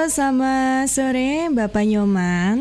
selamat sore Bapak Nyoman.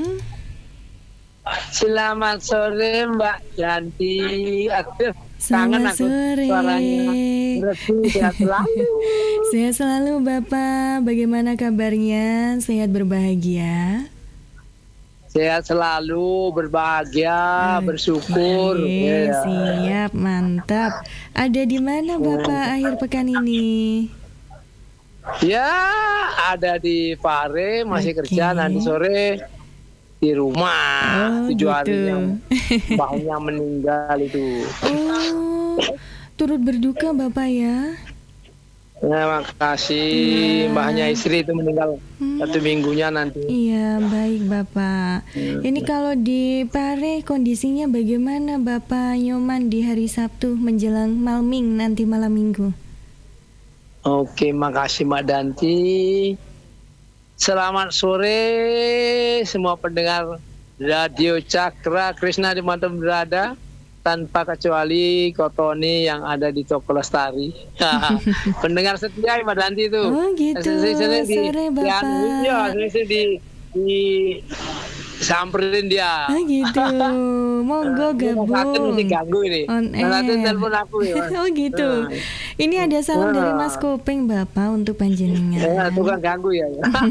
Selamat sore Mbak Yanti. Selamat sore. Suaranya sehat selalu. Sehat selalu Bapak. Bagaimana kabarnya? Sehat berbahagia? Sehat selalu, berbahagia, bersyukur. Ya. Siap, mantap. Ada di mana Bapak akhir pekan ini? Ya, ada di Pare, masih kerja. Nanti sore di rumah. 7 hari yang mbahnya meninggal itu. Oh, turut berduka Bapak ya. Terima kasih. Mbahnya istri itu meninggal 1 minggunya nanti. Iya, baik Bapak. Ini kalau di Pare kondisinya bagaimana Bapak Nyoman di hari Sabtu menjelang Malming nanti malam minggu? Oke, makasih Mbak Danti. Selamat sore semua pendengar Radio Cakra Krishna dimanapun berada, tanpa kecuali Kotoni yang ada di Toko Lestari. Pendengar setia Mbak Danti itu. Oh gitu. Sore Bapak. Iya, di samperin dia. Oh gitu. Monggo gabung. Mesti ganggu ini. Nanti telepon aku ya. Oh gitu. Ini ada salam dari Mas Kopeng Bapak untuk panjenengan. Ya, tukang ganggu ya.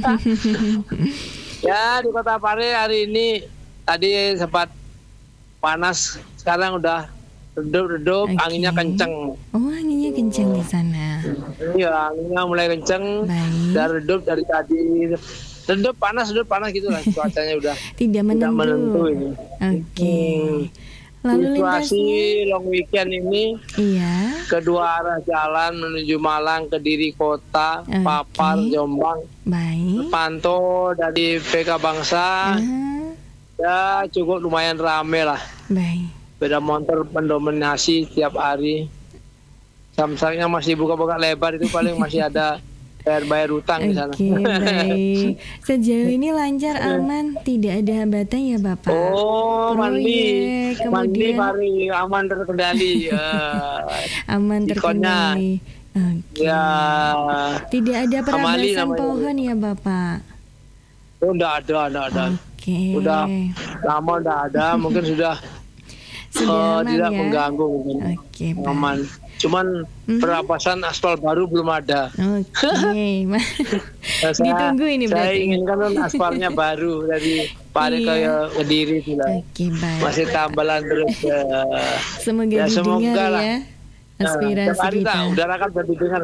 Ya, di Kota Pare hari ini tadi sempat panas, sekarang udah redup, anginnya kenceng. Oh, anginnya kenceng di sana. Iya, anginnya mulai kenceng. Dan redup dari tadi. Redup panas gitu lah cuacanya udah. Tidak menentu ini. Oke. Lalu situasi long weekend ini, iya, kedua arah jalan menuju Malang, Kediri Kota, Papar, Jombang, baik, Panto dari PK Bangsa, ya cukup lumayan rame lah. Baik. Sepeda motor mendominasi tiap hari. Samsungnya masih buka-buka lebar, itu paling masih ada bayar utang di sana. Oke, baik. Sejauh ini lancar, aman, tidak ada hambatan ya Bapak? Oh, mandi hari aman terkendali. Aman terkendali. Oke. Ya. Tidak ada perabasan pohon ya Bapak? Oh, enggak ada. Oke. Udah lama enggak ada, mungkin sudah aman tidak ya? mengganggu mungkin. Oke, aman. Cuman perapasan aspal baru belum ada. Oke. Ditunggu ini berarti. Saya inginkan aspalnya baru dari Pare ke Kediri itu lah. Oke, baik. Masih tambalan terus. Semoga didengar ya. Aspirasi kita. Udara kan berdengar.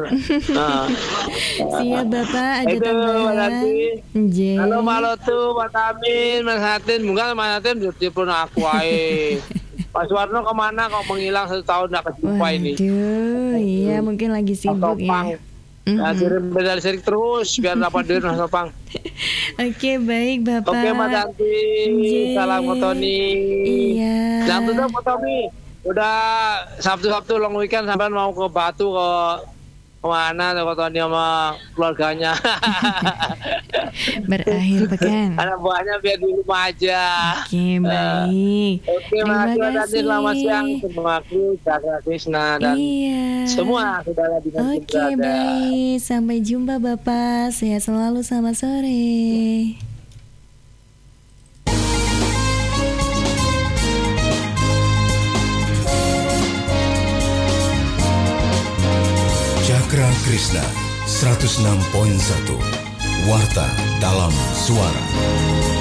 Siap Bapak, ada tambahan. Halo Malotu, Pak Amin, Mas Hatin, mungkin Mas Hatin ditelepon aku aja. Pak Suwarno kemana kok menghilang 1 tahun nggak kejumpa ini? Waduh, iya mungkin lagi sibuk ya. Kirim medali serik terus biar dapat duit Mas Topang. Oke, baik Bapak. Oke Mbak Danti, salam Kotoni. Iya. Jangan tutup Kotoni. Udah Sabtu long weekend sampai mau ke Batu ke kemana Kotoni sama keluarganya. Berakhir pekan. Anak buahnya biar di rumah aja. Oke, baik. Oke, terima kasih. Selamat siang semua kru Cakra Krishna dan semua saudara di mana berada. Oke, baik. Sampai jumpa Bapak. Sehat selalu, selamat sore. Cakra Krishna 106.1 Warta dalam Suara.